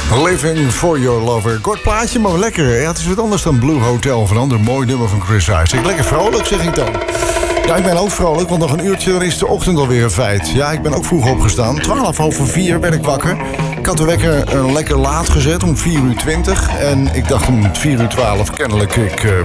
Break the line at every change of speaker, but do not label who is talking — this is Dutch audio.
Living for your lover. Kort plaatje, maar wel lekker. Ja, het is wat anders dan Blue Hotel, of een ander mooi nummer van Chris Isaac. Lekker vrolijk, zeg ik dan. Ja, ik ben ook vrolijk, want nog een uurtje, dan is de ochtend alweer een feit. Ja, ik ben ook vroeg opgestaan. 4:12 ben ik wakker. Ik had de wekker lekker laat gezet, om 4:20. En ik dacht om 4:12 kennelijk, ik